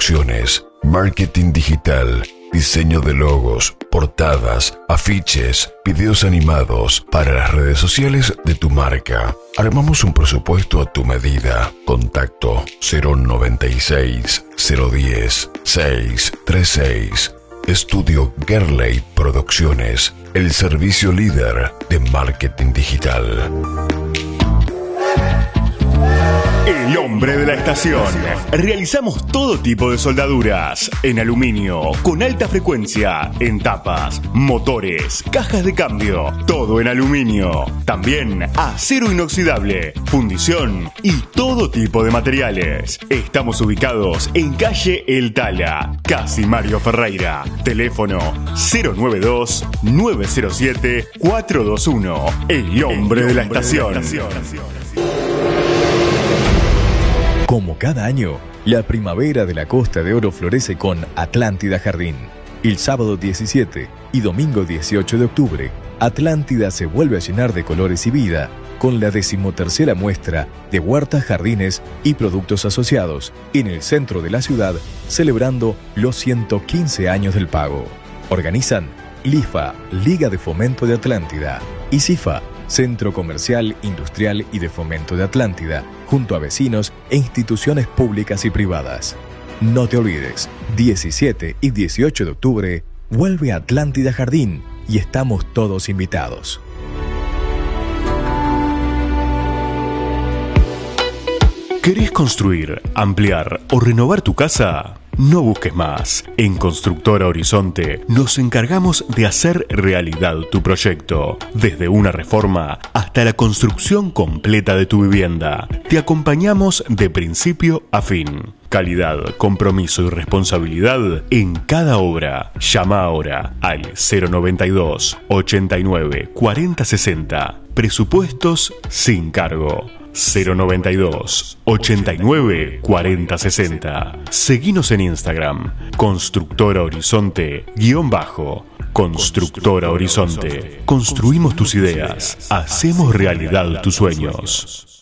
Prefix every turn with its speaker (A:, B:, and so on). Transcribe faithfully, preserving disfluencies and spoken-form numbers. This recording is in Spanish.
A: Producciones, marketing digital, diseño de logos, portadas, afiches, videos animados para las redes sociales de tu marca. Armamos un presupuesto a tu medida. Contacto cero noventa y seis, cero diez, seis treinta y seis. Estudio Gerley Producciones, el servicio líder de marketing digital.
B: El hombre de la estación. Realizamos todo tipo de soldaduras en aluminio, con alta frecuencia, en tapas, motores, cajas de cambio, todo en aluminio. También acero inoxidable, fundición y todo tipo de materiales. Estamos ubicados en calle El Tala, casi Mario Ferreira. Teléfono cero nueve dos, nueve cero siete, cuatro dos uno. El hombre, El de, la hombre de la estación.
C: Como cada año, la primavera de la Costa de Oro florece con Atlántida Jardín. El sábado diecisiete y domingo dieciocho de octubre, Atlántida se vuelve a llenar de colores y vida con la decimotercera muestra de huertas, jardines y productos asociados en el centro de la ciudad, celebrando los ciento quince años del pago. Organizan LIFA, Liga de Fomento de Atlántida, y CIFA, Centro Comercial, Industrial y de Fomento de Atlántida, junto a vecinos e instituciones públicas y privadas. No te olvides, diecisiete y dieciocho de octubre, vuelve a Atlántida Jardín y estamos todos invitados.
B: ¿Querés construir, ampliar o renovar tu casa? No busques más. En Constructora Horizonte nos encargamos de hacer realidad tu proyecto, desde una reforma hasta la construcción completa de tu vivienda. Te acompañamos de principio a fin. Calidad, compromiso y responsabilidad en cada obra. Llama ahora al cero noventa y dos, ochenta y nueve, cuarenta sesenta. Presupuestos sin cargo. cero noventa y dos, ochenta y nueve, cuarenta sesenta. Seguinos en Instagram, Constructora Horizonte, guión bajo, Constructora Horizonte. Construimos tus ideas, hacemos realidad tus sueños.